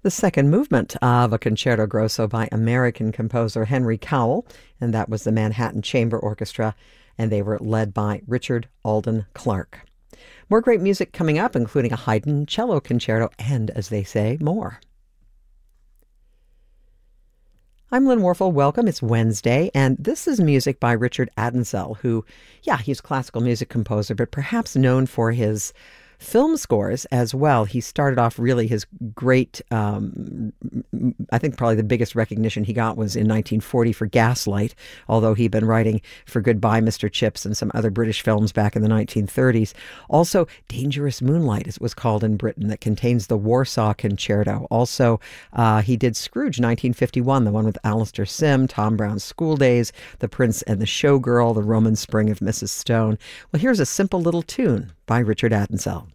The second movement of a concerto grosso by American composer Henry Cowell, and that was the Manhattan Chamber Orchestra, and they were led by Richard Alden Clark. More great music coming up, including a Haydn cello concerto and, as they say, more. I'm Lynn Warfel. Welcome. It's Wednesday, and this is music by Richard Adenselle, who, he's a classical music composer, but perhaps known for his film scores as well. He started off really his great, I think probably the biggest recognition he got was in 1940 for Gaslight, although he'd been writing for Goodbye, Mr. Chips and some other British films back in the 1930s. Also, Dangerous Moonlight, as it was called in Britain, that contains the Warsaw Concerto. Also, he did Scrooge, 1951, the one with Alistair Sim, Tom Brown's School Days, The Prince and the Showgirl, The Roman Spring of Mrs. Stone. Well, here's a simple little tune by Richard Adenselle.